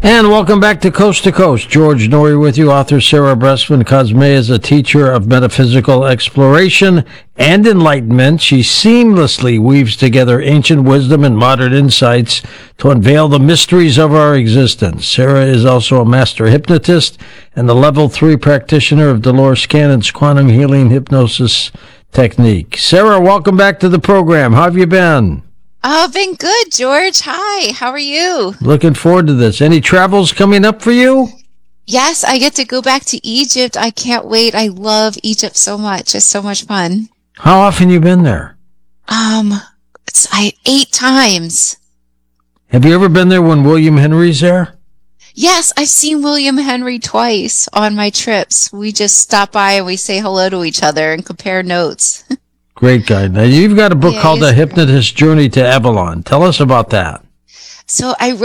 And welcome back to Coast. George Norrie with you. Author Sarah Bressman Cosme is a teacher of metaphysical exploration and enlightenment. She seamlessly weaves together ancient wisdom and modern insights to unveil the mysteries of our existence. Sarah is also a master hypnotist and the Level 3 practitioner of Dolores Cannon's quantum healing hypnosis technique. Sarah, welcome back to the program. How have you been? Oh, been good, George. Hi, how are you? Looking forward to this. Any travels coming up for you? Yes, I get to go back to Egypt. I can't wait. I love Egypt so much. It's so much fun. How often you been there? 8 times. Have you ever been there when William Henry's there? Yes, I've seen William Henry twice on my trips. We just stop by and we say hello to each other and compare notes. Great guy. Now, you've got a book called he's A Hypnotist's Journey to Avalon. Tell us about that. So I